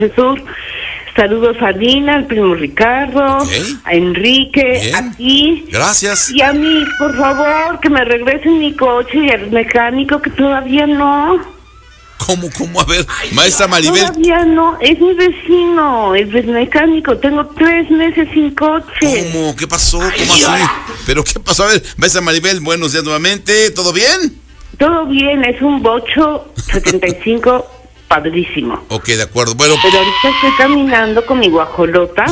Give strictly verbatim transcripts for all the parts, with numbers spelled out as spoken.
Jesús. Saludos a Dina, al primo Ricardo, Okay. a Enrique, Bien. a ti. Gracias. Y a mí, por favor, que me regresen mi coche y al mecánico que todavía no. ¿Cómo, cómo? A ver, maestra Maribel. Todavía no, es mi vecino, es el mecánico. Tengo tres meses sin coche. ¿Cómo? ¿Qué pasó? ¿Cómo así? ¿Pero qué pasó? A ver, maestra Maribel, buenos días nuevamente. ¿Todo bien? Todo bien, es un bocho setenta y cinco padrísimo. Ok, de acuerdo. Bueno, Pero ahorita estoy caminando con mi guajolota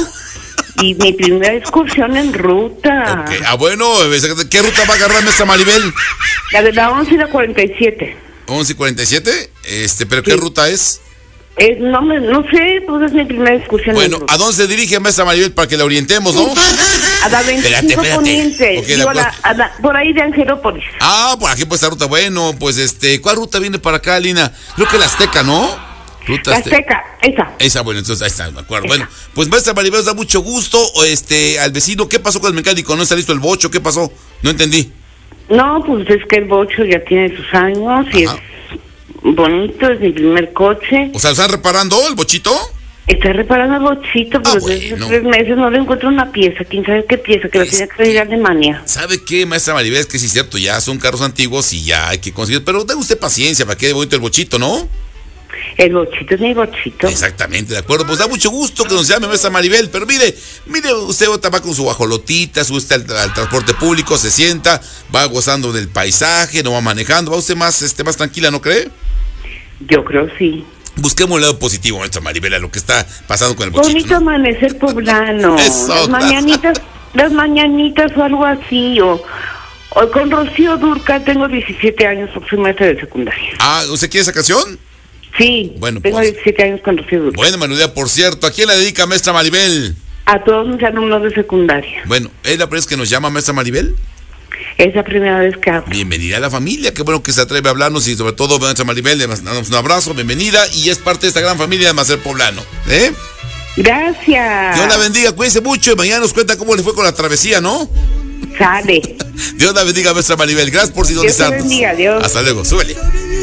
y mi primera excursión en ruta. ok. Ah, bueno, ¿qué ruta va a agarrar maestra Maribel? La de la once y la cuarenta y siete. once y cuarenta y siete. Este, ¿pero qué Sí. ruta es? Es, no, me, no sé, pues es mi primera excursión Bueno, en ruta. ¿a dónde se dirige maestra Maribel para que la orientemos, no? A la veinticinco Espérate, espérate. Poniente. Ok, de Digo, a la- acuerdo. a la- por ahí de Angelópolis. Ah, por aquí pues esta ruta. Bueno, pues este, ¿cuál ruta viene para acá, Lina? Creo que la Azteca, ¿no? Ruta La Azteca. Azteca, esa. Esa, bueno, entonces ahí está, me acuerdo. Bueno, pues maestra Maribel, nos da mucho gusto. O este, al vecino, ¿qué pasó con el mecánico? ¿No está listo el bocho? ¿Qué pasó? No entendí. No, pues es que el bocho ya tiene sus años y Ajá. es bonito, es mi primer coche. O sea, ¿lo están reparando el bochito? Está reparando el bochito, pero Ah, desde bueno. hace tres meses no le encuentro una pieza. ¿Quién sabe qué pieza? Que la tiene que pedir a Alemania. ¿Sabe qué, maestra Maribel? Es que sí es cierto, ya son carros antiguos y ya hay que conseguir. Pero tenga usted paciencia para que quede bonito el bochito, ¿no? El bochito es mi bochito. Exactamente, de acuerdo. Pues da mucho gusto que nos llame maestra Maribel. Pero mire, mire, usted va con su guajolotita, sube usted al, al transporte público, se sienta, va gozando del paisaje, no va manejando, va usted más, este, más tranquila, ¿no cree? Yo creo sí. Busquemos el lado positivo, maestra Maribel, a lo que está pasando con el bochito, Bonito ¿no? amanecer poblano. Eso, las claro. mañanitas, las mañanitas o algo así. O, o con Rocío Durcal, tengo diecisiete años, porque soy maestra de secundaria. Ah, ¿usted quiere esa canción? Sí, Bueno, tengo pues. diecisiete años con Rocío Durcal. Bueno, Manuela, por cierto, ¿a quién la dedica maestra Maribel? A todos mis alumnos de secundaria. Bueno, ¿es la primera vez que nos llama maestra Maribel? Es la primera vez que hablo. Bienvenida a la familia, qué bueno que se atreve a hablarnos y sobre todo maestra Maribel, le mandamos un abrazo, bienvenida y es parte de esta gran familia de Macer Poblano, ¿eh? Gracias. Dios la bendiga, cuídense mucho y mañana nos cuenta cómo le fue con la travesía, ¿no? Sale. Dios la bendiga, maestra Maribel, gracias por Dios te sintonizarnos. bendiga, Dios. Hasta luego, súbele.